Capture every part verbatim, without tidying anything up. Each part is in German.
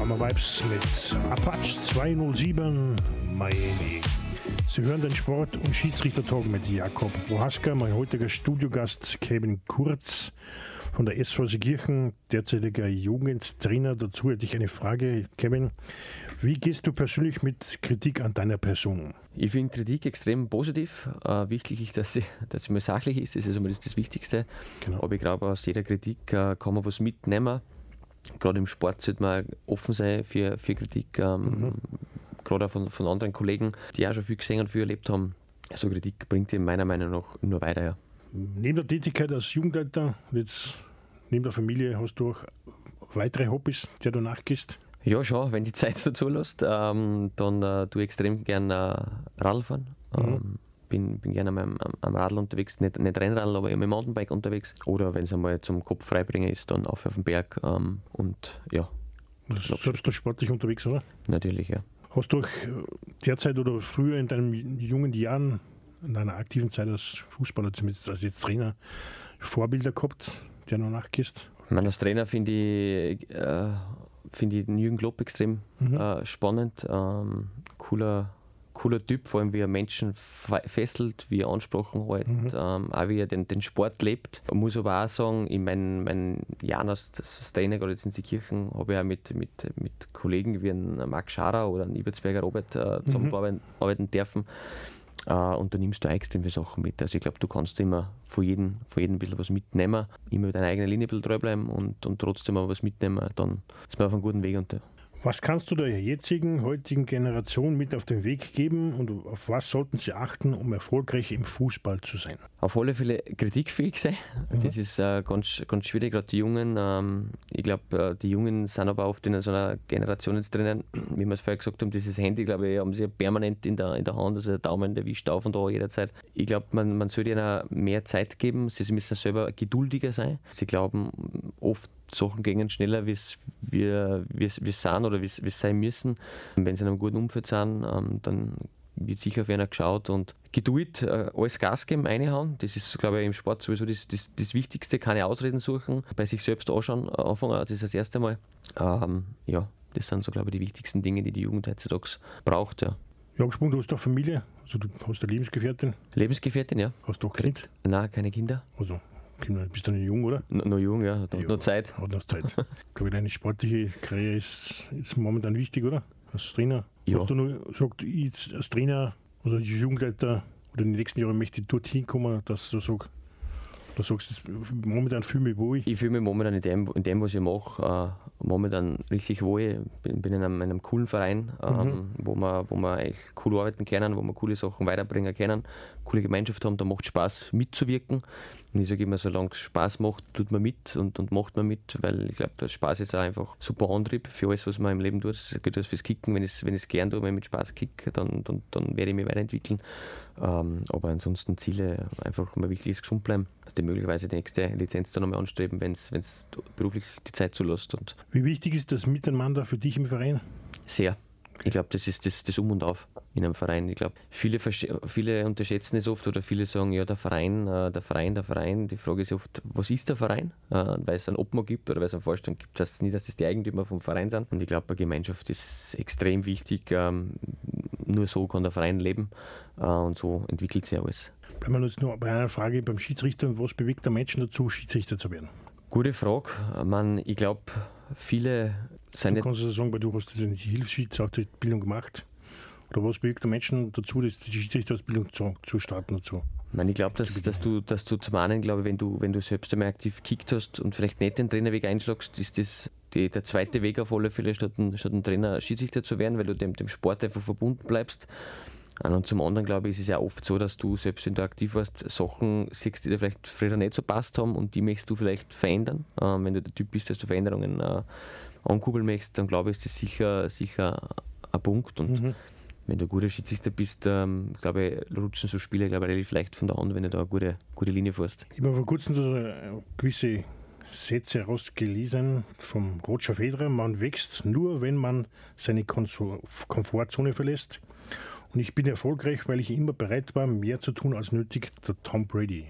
Summer Vibes mit Apache zweihundertsieben Miami. Sie hören den Sport- und Schiedsrichtertalk mit Jakob Prohaska, mein heutiger Studiogast Kevin Kurz von der S V Seekirchen, derzeitiger Jugendtrainer. Dazu hätte ich eine Frage, Kevin. Wie gehst du persönlich mit Kritik an deiner Person? Ich finde Kritik extrem positiv. Äh, wichtig ist, dass sie, dass sie mal sachlich ist, das ist also das, das Wichtigste. Genau. Aber ich glaube, aus jeder Kritik äh, kann man was mitnehmen. Gerade im Sport sollte man offen sein für, für Kritik. Ähm, mhm. Gerade auch von, von anderen Kollegen, die auch schon viel gesehen und viel erlebt haben. Also Kritik bringt ihn meiner Meinung nach nur weiter. Ja. Neben der Tätigkeit als Jugendleiter, jetzt neben der Familie, hast du auch weitere Hobbys, die du nachgehst? Ja, schon, wenn die Zeit so zulässt. Ähm, dann äh, tue ich extrem gerne äh, Radl fahren. Mhm. Ähm, bin, bin gerne am, am Radl unterwegs, nicht, nicht Rennradl, aber mit dem Mountainbike unterwegs. Oder wenn es einmal zum Kopf freibringen ist, dann auf, auf den Berg. Ähm, und ja. Du bist du sportlich unterwegs, oder? Natürlich, ja. Hast du auch derzeit oder früher in deinen jungen Jahren, in deiner aktiven Zeit als Fußballer, zumindest als jetzt Trainer, Vorbilder gehabt, der noch nachgehst? Ich meine, als Trainer finde ich, äh, find ich den Jürgen Klopp extrem mhm. äh, spannend. Ähm, cooler, cooler Typ, vor allem wie er Menschen fesselt, wie er Ansprachen hält, mhm. ähm, auch wie er den, den Sport lebt. Ich muss aber auch sagen, in meinen, meinen Jahren als, als Trainer, gerade jetzt in Seekirchen, habe ich auch mit, mit, mit Kollegen wie einen Max Scharer oder einen Ibertsberger Robert äh, zusammenarbeiten mhm. dürfen. Uh, und da nimmst du auch extrem viele Sachen mit. Also ich glaube, du kannst immer von jedem, von jedem ein bisschen was mitnehmen, immer deiner eigenen Linie ein bisschen treu bleiben und, und trotzdem auch was mitnehmen, dann ist man auf einem guten Weg. Und was kannst du der jetzigen, heutigen Generation mit auf den Weg geben und auf was sollten sie achten, um erfolgreich im Fußball zu sein? Auf alle Fälle kritikfähig sein. Mhm. Das ist äh, ganz, ganz schwierig, gerade die Jungen. Ähm, ich glaube, äh, die Jungen sind aber oft in so einer Generation jetzt drinnen, wie wir es vorher gesagt haben, dieses Handy, glaube ich, haben sie permanent in der, in der Hand, also der Daumen, der wischt auf und da jederzeit. Ich glaube, man, man sollte ihnen mehr Zeit geben, sie müssen selber geduldiger sein. Sie glauben oft, Sachen gehen schneller, wie wir sind oder wie es sein müssen. Wenn sie in einem guten Umfeld sind, ähm, dann wird sicher auf einer geschaut und Geduld, äh, alles Gas geben, reinhauen. Das ist, glaube ich, im Sport sowieso das, das, das Wichtigste. Keine Ausreden suchen, bei sich selbst anschauen, anfangen, das ist das erste Mal. Ähm, ja, das sind so, glaube ich, die wichtigsten Dinge, die die Jugend heutzutage braucht. Ja. Ja, gesprochen, du hast doch Familie, also du hast eine Lebensgefährtin. Lebensgefährtin, ja. Hast du auch Kind? Nein, keine Kinder. Also. Bist du noch jung, oder? No, noch jung, ja. Hat ja, noch Zeit. Hat noch Zeit. Ich glaube, deine sportliche Karriere ist, ist momentan wichtig, oder? Als Trainer. Ja. Hast du noch gesagt, ich als Trainer oder als Jugendleiter oder in den nächsten Jahren möchte ich dorthin kommen, dass du sagst, du sagst, momentan fühle ich mich wohl. Ich fühle mich momentan in dem, in dem was ich mache, äh, momentan richtig wohl. Ich bin, bin in, einem, in einem coolen Verein, ähm, mhm. wo wir, wo wir echt cool arbeiten können, wo wir coole Sachen weiterbringen können, coole Gemeinschaft haben, da macht es Spaß mitzuwirken. Und ich sage immer, solange es Spaß macht, tut man mit und, und macht man mit, weil ich glaube, der Spaß ist auch einfach super Antrieb für alles, was man im Leben tut. Es geht fürs Kicken, wenn ich es wenn gern tue, wenn ich mit Spaß kicke, dann, dann, dann werde ich mich weiterentwickeln. Ähm, aber ansonsten Ziele, einfach mal wichtig ist, gesund bleiben. Die möglicherweise die nächste Lizenz dann nochmal anstreben, wenn es beruflich die Zeit zulässt. Und wie wichtig ist das Miteinander für dich im Verein? Sehr. Ich glaube, das ist das, das Um und Auf in einem Verein. Ich glaube, viele, viele unterschätzen es oft oder viele sagen, ja, der Verein, der Verein, der Verein. Die Frage ist oft, was ist der Verein? Weil es einen Obmann gibt oder weil es einen Vorstand gibt, heißt es nicht, dass es die Eigentümer vom Verein sind. Und ich glaube, eine Gemeinschaft ist extrem wichtig. Nur so kann der Verein leben und so entwickelt sich alles. Bleiben wir jetzt nur bei einer Frage beim Schiedsrichter. Was bewegt der Menschen dazu, Schiedsrichter zu werden? Gute Frage. Man, ich glaube, viele sind du kannst also sagen, weil du hast die Hilfsschiedsrichterbildung gemacht. Oder was bewegt der Menschen dazu, die Schiedsrichterausbildung zu, zu starten dazu? Ich, ich glaube, dass, dass, du, dass du zum einen, glaube, wenn du, wenn du selbst einmal aktiv gekickt hast und vielleicht nicht den Trainerweg einschlagst, ist das die, der zweite Weg auf alle Fälle, statt ein, statt ein Trainer Schiedsrichter zu werden, weil du dem, dem Sport einfach verbunden bleibst. Und zum anderen, glaube ich, ist es ja oft so, dass du, selbst wenn du aktiv warst, Sachen siehst, die dir vielleicht früher nicht so passt haben und die möchtest du vielleicht verändern. Ähm, wenn du der Typ bist, dass du Veränderungen äh, ankurbeln möchtest, dann glaube ich, ist das sicher, sicher ein Punkt. Und mhm. wenn du ein guter Schiedsrichter bist, ähm, glaube ich, rutschen so Spiele glaube ich, relativ leicht von der Hand, wenn du da eine gute, gute Linie fährst. Ich habe vor kurzem so gewisse Sätze herausgelesen vom Roger Federer. Man wächst nur, wenn man seine Komfortzone verlässt. Und ich bin erfolgreich, weil ich immer bereit war, mehr zu tun als nötig, der Tom Brady.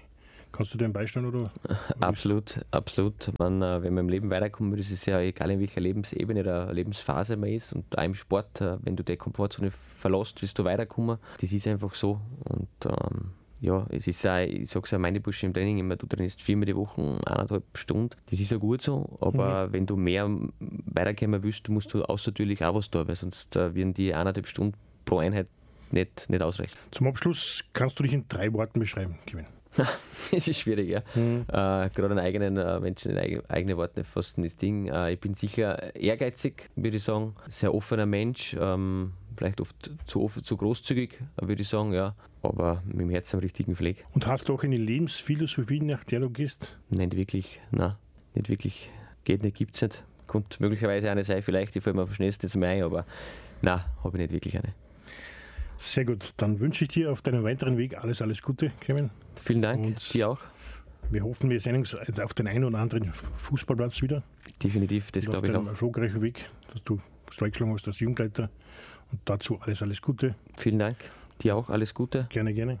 Kannst du dem beistehen? Oder? Absolut, absolut. Man, äh, wenn man im Leben weiterkommt, das ist ja egal, in welcher Lebensebene oder Lebensphase man ist. Und auch im Sport, äh, wenn du die Komfortzone verlässt, wirst du weiterkommen. Das ist einfach so. Und ähm, ja, es ist auch, ich sage es ja, meine Bursche im Training immer, du trainierst viermal die Woche, eineinhalb Stunden. Das ist ja gut so, aber mhm. wenn du mehr weiterkommen willst, musst du außertürlich auch was tun, weil sonst äh, werden die eineinhalb Stunden pro Einheit nicht, nicht ausreichen. Zum Abschluss kannst du dich in drei Worten beschreiben, Kevin. Das ist schwierig, ja. Mhm. Äh, gerade an eigenen äh, Menschen in eigene, eigene Worte fassen das Ding. Äh, ich bin sicher ehrgeizig, würde ich sagen. Sehr offener Mensch, ähm, vielleicht oft zu, offen, zu großzügig, würde ich sagen, ja. Aber mit dem Herzen am richtigen Fleck. Und hast du auch eine Lebensphilosophie, nach der du gehst? Nicht wirklich, nein, nicht wirklich. Geht nicht, gibt es nicht. Kommt möglicherweise eine sein, vielleicht, die fällt mir am schnellsten jetzt mal ein, aber nein, habe ich nicht wirklich eine. Sehr gut, dann wünsche ich dir auf deinem weiteren Weg alles, alles Gute, Kevin. Vielen Dank, und dir auch. Wir hoffen, wir sehen uns auf den einen oder anderen Fußballplatz wieder. Definitiv, das glaube ich auch. Auf deinem erfolgreichen Weg, dass du eingeschlagen hast als Jugendleiter. Und dazu alles, alles Gute. Vielen Dank, dir auch alles Gute. Gerne, gerne.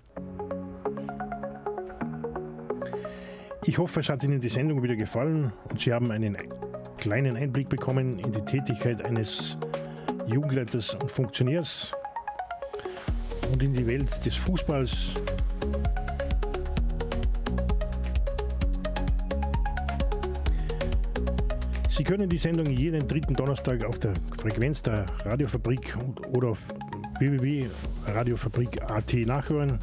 Ich hoffe, es hat Ihnen die Sendung wieder gefallen und Sie haben einen kleinen Einblick bekommen in die Tätigkeit eines Jugendleiters und Funktionärs und in die Welt des Fußballs. Sie können die Sendung jeden dritten Donnerstag auf der Frequenz der Radiofabrik oder auf w w w punkt radiofabrik punkt a t nachhören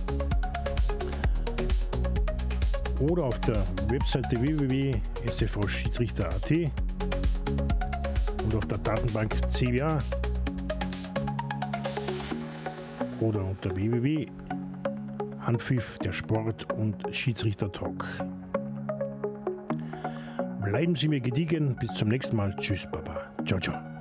oder auf der Webseite w w w punkt s v schiedsrichter punkt a t und auf der Datenbank C W A oder unter w w w punkt Anpfiff, der Sport und Schiedsrichter-Talk. Bleiben Sie mir gediegen. Bis zum nächsten Mal. Tschüss, Baba. Ciao, ciao.